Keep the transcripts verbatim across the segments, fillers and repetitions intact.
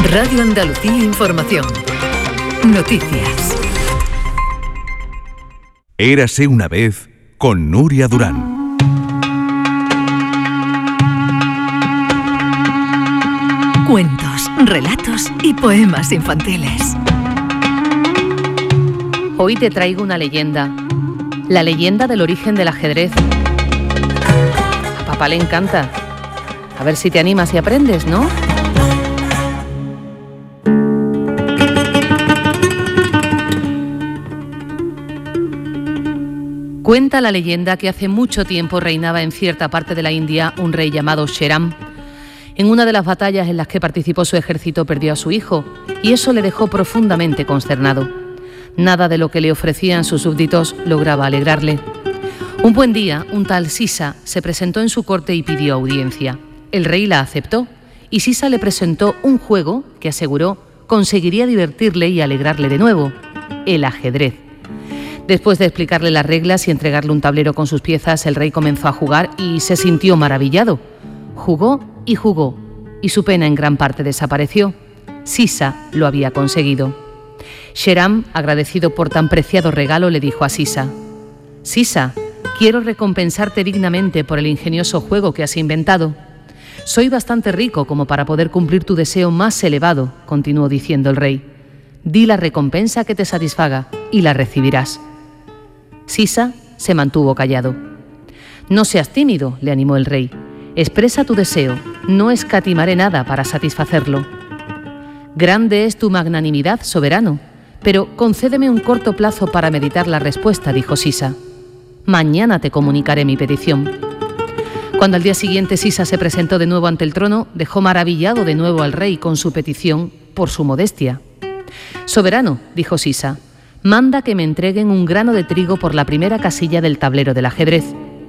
Radio Andalucía Información. Noticias. Érase una vez con Nuria Durán. Cuentos, relatos y poemas infantiles. Hoy te traigo una leyenda. La leyenda del origen del ajedrez. A papá le encanta. A ver si te animas y aprendes, ¿no? Cuenta la leyenda que hace mucho tiempo reinaba en cierta parte de la India un rey llamado Sheram. En una de las batallas en las que participó su ejército perdió a su hijo y eso le dejó profundamente consternado. Nada de lo que le ofrecían sus súbditos lograba alegrarle. Un buen día, un tal Sisa se presentó en su corte y pidió audiencia. El rey la aceptó y Sisa le presentó un juego que aseguró conseguiría divertirle y alegrarle de nuevo: el ajedrez. Después de explicarle las reglas y entregarle un tablero con sus piezas, el rey comenzó a jugar y se sintió maravillado. Jugó y jugó, y su pena en gran parte desapareció. Sisa lo había conseguido. Sheram, agradecido por tan preciado regalo, le dijo a Sisa: «Sisa, quiero recompensarte dignamente por el ingenioso juego que has inventado. Soy bastante rico como para poder cumplir tu deseo más elevado», continuó diciendo el rey. «Di la recompensa que te satisfaga y la recibirás». Sisa se mantuvo callado. «No seas tímido», le animó el rey. «Expresa tu deseo, no escatimaré nada para satisfacerlo». «Grande es tu magnanimidad, soberano, pero concédeme un corto plazo para meditar la respuesta», dijo Sisa. «Mañana te comunicaré mi petición». Cuando al día siguiente Sisa se presentó de nuevo ante el trono, dejó maravillado de nuevo al rey con su petición por su modestia. «Soberano», dijo Sisa, «manda que me entreguen un grano de trigo por la primera casilla del tablero del ajedrez».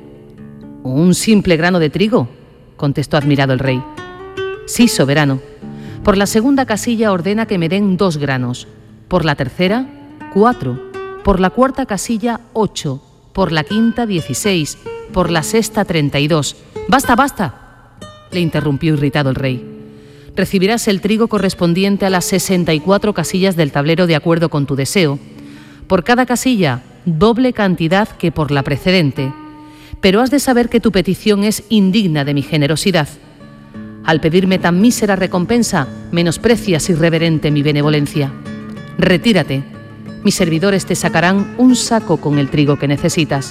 «¿Un simple grano de trigo?», contestó admirado el rey. «Sí, soberano. Por la segunda casilla ordena que me den dos granos. Por la tercera, cuatro. Por la cuarta casilla, ocho. Por la quinta, dieciséis. Por la sexta, treinta y dos. ¡Basta, basta!», le interrumpió irritado el rey. «Recibirás el trigo correspondiente a las sesenta y cuatro casillas del tablero de acuerdo con tu deseo. Por cada casilla, doble cantidad que por la precedente. Pero has de saber que tu petición es indigna de mi generosidad. Al pedirme tan mísera recompensa, menosprecias irreverente mi benevolencia. Retírate. Mis servidores te sacarán un saco con el trigo que necesitas».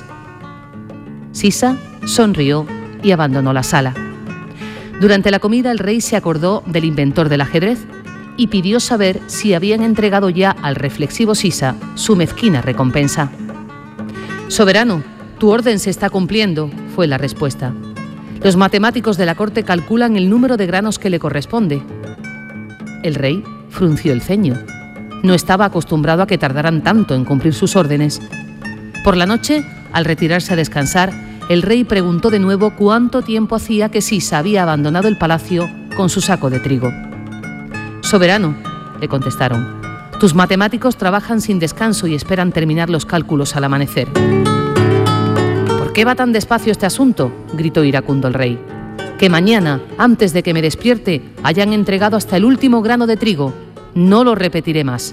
Sisa sonrió y abandonó la sala. Durante la comida el rey se acordó del inventor del ajedrez y pidió saber si habían entregado ya al reflexivo Sisa su mezquina recompensa. «Soberano, tu orden se está cumpliendo», fue la respuesta. «Los matemáticos de la corte calculan el número de granos que le corresponde». El rey frunció el ceño. No estaba acostumbrado a que tardaran tanto en cumplir sus órdenes. Por la noche, al retirarse a descansar, el rey preguntó de nuevo cuánto tiempo hacía que Sisa había abandonado el palacio con su saco de trigo. «Soberano», le contestaron, «tus matemáticos trabajan sin descanso y esperan terminar los cálculos al amanecer». «¿Por qué va tan despacio este asunto?», gritó iracundo el rey. «Que mañana, antes de que me despierte, hayan entregado hasta el último grano de trigo. No lo repetiré más».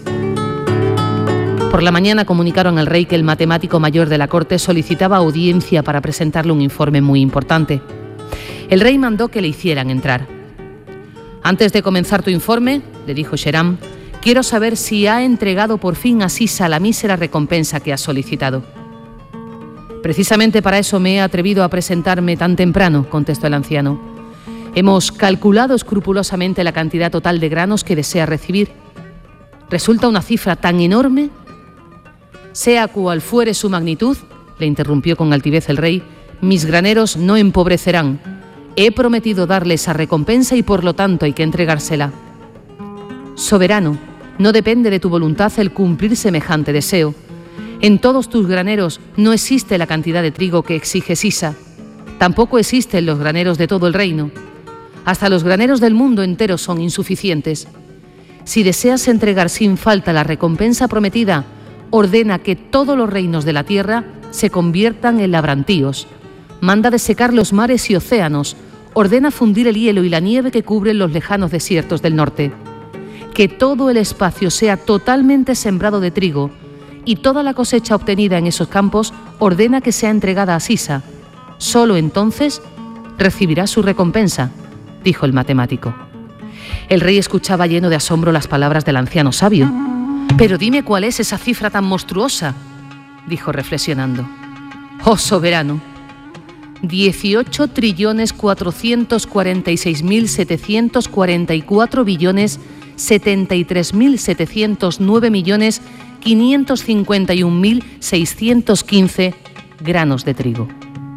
Por la mañana comunicaron al rey que el matemático mayor de la corte solicitaba audiencia para presentarle un informe muy importante. El rey mandó que le hicieran entrar. «Antes de comenzar tu informe», le dijo Sheram, «quiero saber si ha entregado por fin a Sisa la mísera recompensa que has solicitado». «Precisamente para eso me he atrevido a presentarme tan temprano», contestó el anciano. «Hemos calculado escrupulosamente la cantidad total de granos que desea recibir. ¿Resulta una cifra tan enorme?». «Sea cual fuere su magnitud», le interrumpió con altivez el rey, «mis graneros no empobrecerán. He prometido darle esa recompensa y por lo tanto hay que entregársela». «Soberano, no depende de tu voluntad el cumplir semejante deseo. En todos tus graneros no existe la cantidad de trigo que exige Sisa. Tampoco existen los graneros de todo el reino. Hasta los graneros del mundo entero son insuficientes. Si deseas entregar sin falta la recompensa prometida, ordena que todos los reinos de la tierra se conviertan en labrantíos. Manda desecar los mares y océanos. Ordena fundir el hielo y la nieve que cubren los lejanos desiertos del norte. que todo el espacio sea totalmente sembrado de trigo y toda la cosecha obtenida en esos campos ordena que sea entregada a Sisa. Solo entonces recibirá su recompensa, dijo el matemático. El rey escuchaba lleno de asombro las palabras del anciano sabio. «Pero dime cuál es esa cifra tan monstruosa», dijo reflexionando. «Oh soberano, dieciocho trillones cuatrocientos cuarenta y seis mil setecientos cuarenta y cuatro billones setenta y tres mil setecientos nueve millones quinientos cincuenta y un mil seiscientos quince granos de trigo».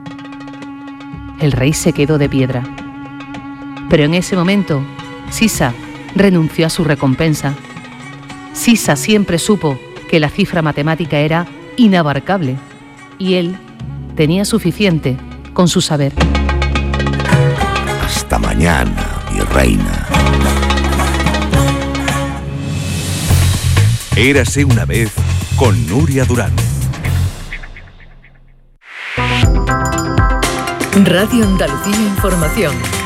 El rey se quedó de piedra. Pero en ese momento, Sisa renunció a su recompensa. Sisa siempre supo que la cifra matemática era inabarcable y él tenía suficiente con su saber. Hasta mañana, mi reina. Érase una vez con Nuria Durán. Radio Andalucía Información.